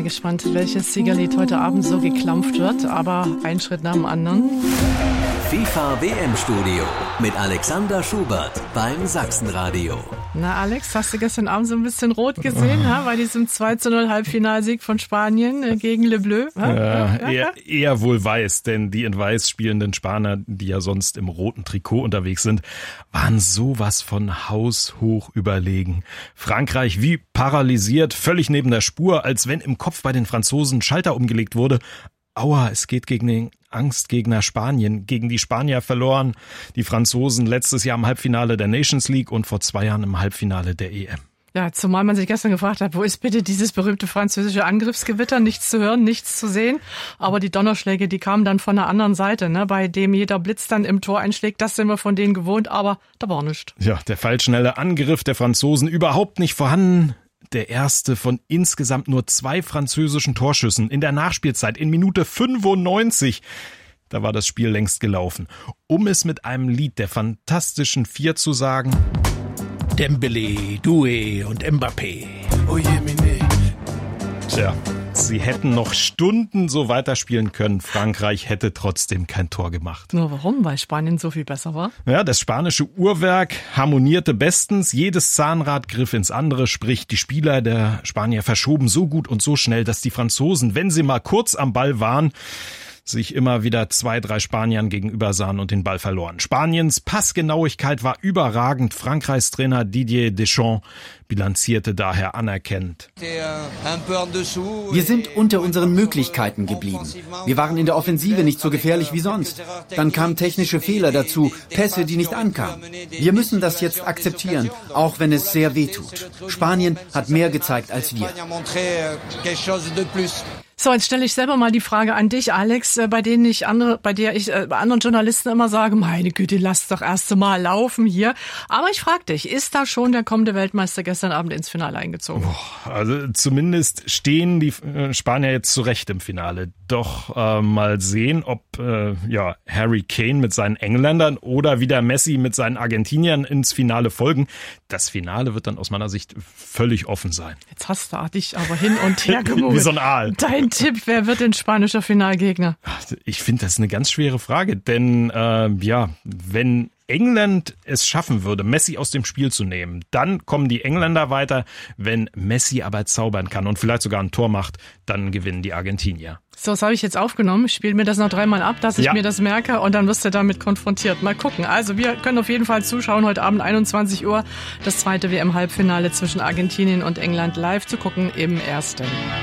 mal gespannt, welches Siegerlied heute Abend so geklampft wird, aber ein Schritt nach dem anderen. FIFA WM-Studio mit Alexander Schubert beim Sachsenradio. Na Alex, hast du gestern Abend so ein bisschen rot gesehen, bei diesem 2:0 Halbfinalsieg von Spanien gegen Le Bleu? Eher wohl weiß, denn die in weiß spielenden Spanier, die ja sonst im roten Trikot unterwegs sind, waren sowas von haushoch überlegen. Frankreich wie paralysiert, völlig neben der Spur, als wenn im Kopf bei den Franzosen Schalter umgelegt wurde. Aua, es geht gegen den Angstgegner Spanien, gegen die Spanier verloren. Die Franzosen letztes Jahr im Halbfinale der Nations League und vor 2 Jahren im Halbfinale der EM. Ja, zumal man sich gestern gefragt hat, wo ist bitte dieses berühmte französische Angriffsgewitter? Nichts zu hören, nichts zu sehen. Aber die Donnerschläge, die kamen dann von der anderen Seite, bei dem jeder Blitz dann im Tor einschlägt. Das sind wir von denen gewohnt, aber da war nichts. Ja, der feilschnelle Angriff der Franzosen überhaupt nicht vorhanden. Der erste von insgesamt nur 2 französischen Torschüssen in der Nachspielzeit in Minute 95. Da war das Spiel längst gelaufen. Um es mit einem Lied der Fantastischen Vier zu sagen: Dembélé, Doué und Mbappé. Oh je, mine. Tja, sie hätten noch Stunden so weiterspielen können. Frankreich hätte trotzdem kein Tor gemacht. Nur warum? Weil Spanien so viel besser war? Ja, das spanische Uhrwerk harmonierte bestens. Jedes Zahnrad griff ins andere, sprich die Spieler der Spanier verschoben so gut und so schnell, dass die Franzosen, wenn sie mal kurz am Ball waren, sich immer wieder 2, 3 Spaniern gegenüber sahen und den Ball verloren. Spaniens Passgenauigkeit war überragend. Frankreichs Trainer Didier Deschamps bilanzierte daher anerkennend: Wir sind unter unseren Möglichkeiten geblieben. Wir waren in der Offensive nicht so gefährlich wie sonst. Dann kamen technische Fehler dazu, Pässe, die nicht ankamen. Wir müssen das jetzt akzeptieren, auch wenn es sehr weh tut. Spanien hat mehr gezeigt als wir. So, jetzt stelle ich selber mal die Frage an dich, Alex, bei der ich anderen Journalisten immer sage, meine Güte, lass doch erst mal laufen hier. Aber ich frage dich, ist da schon der kommende Weltmeister gestern Abend ins Finale eingezogen? Also zumindest stehen die Spanier jetzt zurecht im Finale. Doch mal sehen, ob Harry Kane mit seinen Engländern oder wieder Messi mit seinen Argentiniern ins Finale folgen. Das Finale wird dann aus meiner Sicht völlig offen sein. Jetzt hast du dich aber hin und her gemogelt. Wie so ein Aal. Dein Tipp, wer wird denn spanischer Finalgegner? Ich finde, das ist eine ganz schwere Frage, denn wenn England es schaffen würde, Messi aus dem Spiel zu nehmen, dann kommen die Engländer weiter. Wenn Messi aber zaubern kann und vielleicht sogar ein Tor macht, dann gewinnen die Argentinier. So, das habe ich jetzt aufgenommen. Ich spiele mir das noch 3-mal ab, dass ich mir das merke, und dann wirst du damit konfrontiert. Mal gucken. Also wir können auf jeden Fall zuschauen. Heute Abend 21 Uhr das zweite WM-Halbfinale zwischen Argentinien und England live zu gucken im Ersten.